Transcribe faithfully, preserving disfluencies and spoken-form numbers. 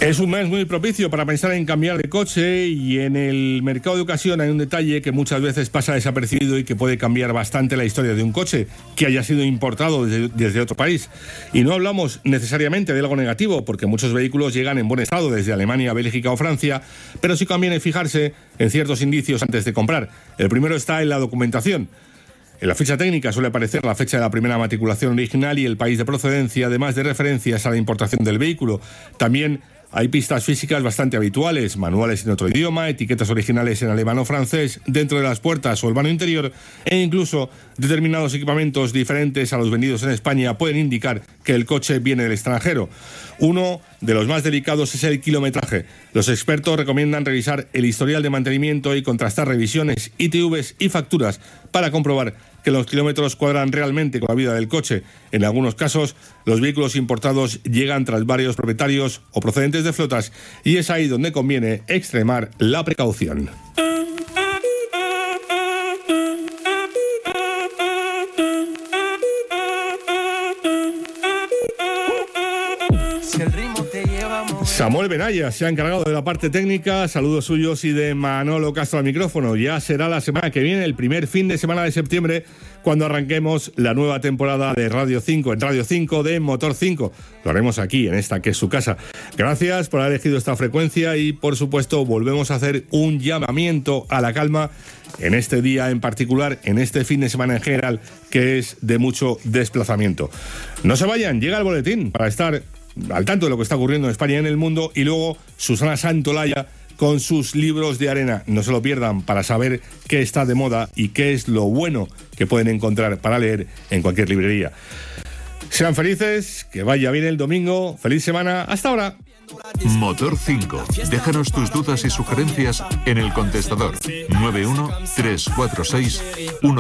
Es un mes muy propicio para pensar en cambiar de coche, y en el mercado de ocasión hay un detalle que muchas veces pasa desapercibido y que puede cambiar bastante la historia de un coche que haya sido importado desde, desde otro país. Y no hablamos necesariamente de algo negativo, porque muchos vehículos llegan en buen estado desde Alemania, Bélgica o Francia, pero sí conviene fijarse en ciertos indicios antes de comprar. El primero está en la documentación. En la ficha técnica suele aparecer la fecha de la primera matriculación original y el país de procedencia, además de referencias a la importación del vehículo. También hay pistas físicas bastante habituales, manuales en otro idioma, etiquetas originales en alemán o francés dentro de las puertas o el vano interior, e incluso determinados equipamientos diferentes a los vendidos en España pueden indicar que el coche viene del extranjero. Uno de los más delicados es el kilometraje. Los expertos recomiendan revisar el historial de mantenimiento y contrastar revisiones, I T Vs y facturas para comprobar que los kilómetros cuadran realmente con la vida del coche. En algunos casos, los vehículos importados llegan tras varios propietarios o procedentes de flotas, y es ahí donde conviene extremar la precaución. Samuel Benaya se ha encargado de la parte técnica. Saludos suyos y de Manolo Castro al micrófono. Ya será la semana que viene, el primer fin de semana de septiembre, cuando arranquemos la nueva temporada de Radio cinco, en Radio cinco de Motor cinco. Lo haremos aquí, en esta que es su casa. Gracias por haber elegido esta frecuencia y, por supuesto, volvemos a hacer un llamamiento a la calma en este día en particular, en este fin de semana en general, que es de mucho desplazamiento. No se vayan, llega el boletín para estar al tanto de lo que está ocurriendo en España y en el mundo, y luego Susana Santolaya con sus libros de arena. No se lo pierdan para saber qué está de moda y qué es lo bueno que pueden encontrar para leer en cualquier librería. Sean felices, que vaya bien el domingo, feliz semana, hasta ahora. Motor cinco. Déjanos tus dudas y sugerencias en el contestador nueve uno tres cuatro seis uno